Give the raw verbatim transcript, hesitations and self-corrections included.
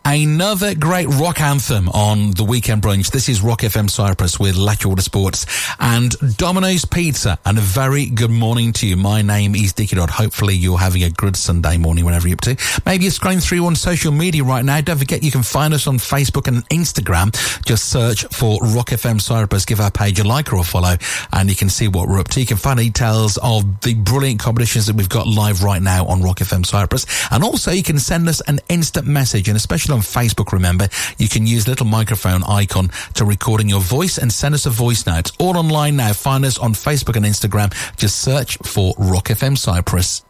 Another great rock anthem on the Weekend Brunch. This is Rock F M Cyprus with Latchwater Sports and Domino's Pizza. And a very good morning to you. My name is Dickie Dodd. Hopefully you're having a good Sunday morning, whenever you're up to. Maybe you're scrolling through on social media right now. Don't forget you can find us on Facebook and Instagram. Just search for Rock F M Cyprus. Give our page a like or a follow and you can see what we're up to. You can find details of the brilliant competitions that we've got live right now on Rock F M Cyprus. And also you can send us an instant message, and especially on Facebook, remember, you can use the little microphone icon to record in your voice and send us a voice note. All online now. Find us on Facebook and Instagram. Just search for Rock F M Cyprus.